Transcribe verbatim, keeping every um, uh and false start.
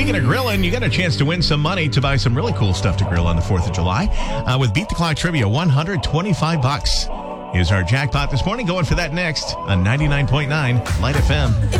Speaking of grilling, you got a chance to win some money to buy some really cool stuff to grill on the fourth of July. Uh, with Beat the Clock Trivia, one hundred twenty-five bucks is our jackpot this morning. Going for that next on ninety-nine point nine Light F M.